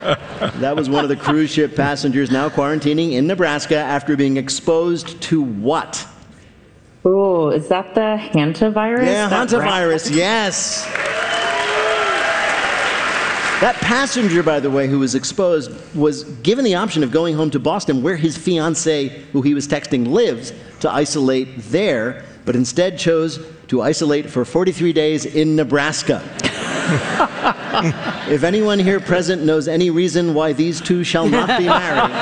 That was one of the cruise ship passengers now quarantining in Nebraska after being exposed to what? Oh, is that the hantavirus? Yeah, hantavirus, yes. That passenger, by the way, who was exposed, was given the option of going home to Boston, where his fiancée, who he was texting, lives, to isolate there, but instead chose to isolate for 43 days in Nebraska. If anyone here present knows any reason why these two shall not be married,